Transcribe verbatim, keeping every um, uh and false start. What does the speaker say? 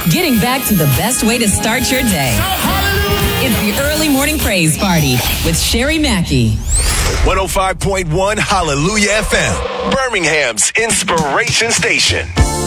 Getting back to the best way to start your day. It's the Early Morning Praise Party with Sherry Mackey. one oh five point one Hallelujah F M, Birmingham's inspiration station.